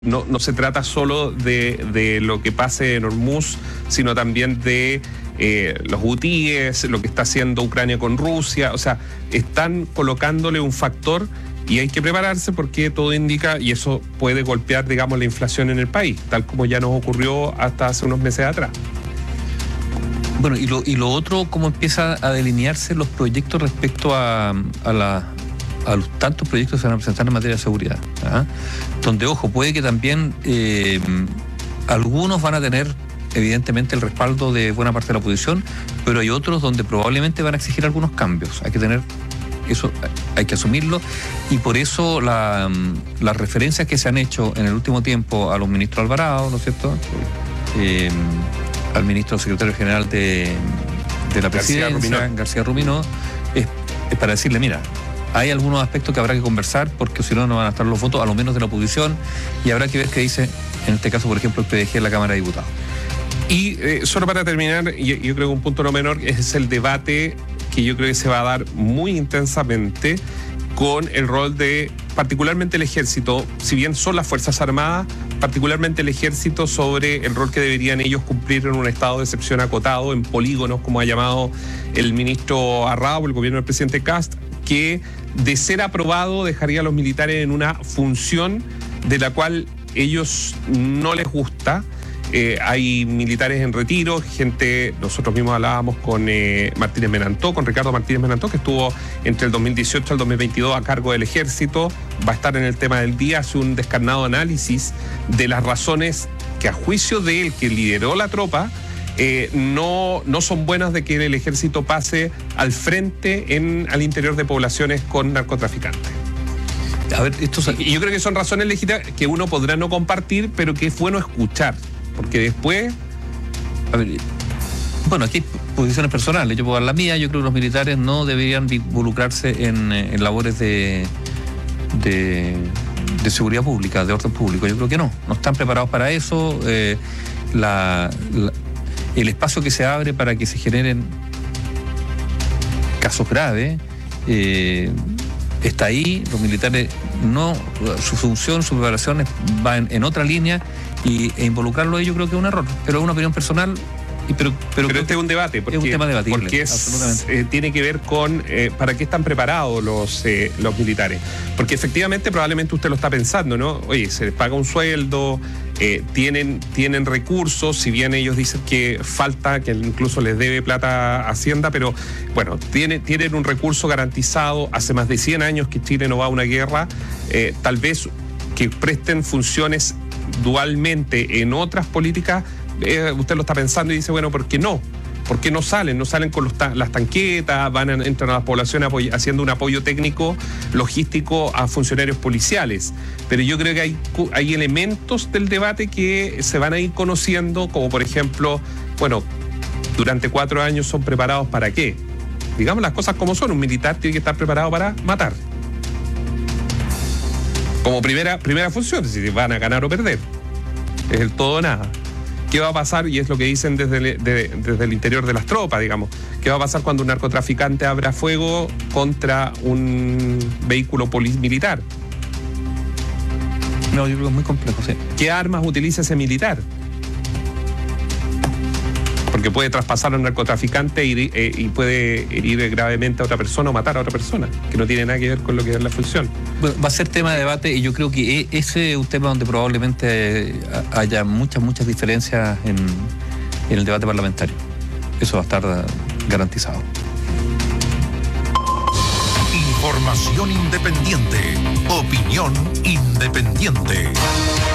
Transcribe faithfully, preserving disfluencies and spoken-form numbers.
No, no se trata solo de, de lo que pase en Hormuz, sino también de eh, los hutíes, lo que está haciendo Ucrania con Rusia. O sea, están colocándole un factor y hay que prepararse porque todo indica, y eso puede golpear, digamos, la inflación en el país, tal como ya nos ocurrió hasta hace unos meses atrás. Bueno, y lo, y lo otro, cómo empieza a delinearse los proyectos respecto a, a la... a los tantos proyectos que se van a presentar en materia de seguridad, ¿ah? Donde, ojo, puede que también eh, algunos van a tener evidentemente el respaldo de buena parte de la oposición, pero hay otros donde probablemente van a exigir algunos cambios. Hay que tener eso, hay que asumirlo, y por eso la, las referencias que se han hecho en el último tiempo a los ministros Alvarado, ¿no es cierto? Eh, al ministro secretario general de, de la presidencia, García Ruminó, García Ruminó es, es para decirle, mira, hay algunos aspectos que habrá que conversar porque si no, no van a estar los votos, a lo menos de la oposición, y habrá que ver qué dice, en este caso, por ejemplo, el P D G en la Cámara de Diputados. Y eh, solo para terminar, yo, yo creo que un punto no menor es el debate que yo creo que se va a dar muy intensamente con el rol de, particularmente el ejército, si bien son las Fuerzas Armadas, particularmente el ejército, sobre el rol que deberían ellos cumplir en un estado de excepción acotado, en polígonos, como ha llamado el ministro Arrao, el gobierno del presidente Kast, que de ser aprobado dejaría a los militares en una función de la cual ellos no les gusta. Eh, hay militares en retiro, gente, nosotros mismos hablábamos con eh, Martínez Menantó, con Ricardo Martínez Menantó, que estuvo entre el dos mil dieciocho al dos mil veintidós a cargo del ejército, va a estar en el tema del día, hace un descarnado análisis de las razones que, a juicio de él, que lideró la tropa, Eh, no, no son buenas de que el ejército pase al frente en, al interior de poblaciones con narcotraficantes. A ver, esto es... Y yo creo que son razones legítimas que uno podrá no compartir, pero que es bueno escuchar, porque después... A ver, bueno, aquí hay posiciones personales, yo puedo dar la mía. Yo creo que los militares no deberían involucrarse en, en labores de, de, de seguridad pública, de orden público. Yo creo que no, no están preparados para eso. Eh, la... la El espacio que se abre para que se generen casos graves eh, está ahí. Los militares no, su función, su preparación va en, en otra línea, y e involucrarlo ahí yo creo que es un error, pero es una opinión personal. Y pero, pero, pero este es un debate, porque, es un tema debatible, porque es, eh, tiene que ver con eh, para qué están preparados los, eh, los militares. Porque efectivamente probablemente usted lo está pensando, ¿no? Oye, se les paga un sueldo, eh, tienen, tienen recursos, si bien ellos dicen que falta, que incluso les debe plata a Hacienda, pero bueno, tiene, tienen un recurso garantizado. Hace más de cien años que Chile no va a una guerra, eh, tal vez que presten funciones dualmente en otras políticas. Eh, usted lo está pensando y dice, bueno, ¿por qué no? ¿Por qué no salen? No salen con los ta- las tanquetas, van a, entran a las poblaciones apoy- haciendo un apoyo técnico, logístico a funcionarios policiales. Pero yo creo que hay, hay elementos del debate que se van a ir conociendo, como por ejemplo, bueno, durante cuatro años son preparados ¿para qué? Digamos las cosas como son, un militar tiene que estar preparado para matar. Como primera, primera función, si van a ganar o perder. Es el todo o nada. ¿Qué va a pasar? Y es lo que dicen desde el, de, desde el interior de las tropas, digamos. ¿Qué va a pasar cuando un narcotraficante abra fuego contra un vehículo militar? No, yo creo que es muy complejo, sí. ¿Qué armas utiliza ese militar? Porque puede traspasar a un narcotraficante y, eh, y puede herir gravemente a otra persona o matar a otra persona, que no tiene nada que ver con lo que es la función. Bueno, va a ser tema de debate, y yo creo que ese es un tema donde probablemente haya muchas, muchas diferencias en, en el debate parlamentario. Eso va a estar garantizado. Información independiente. Opinión independiente.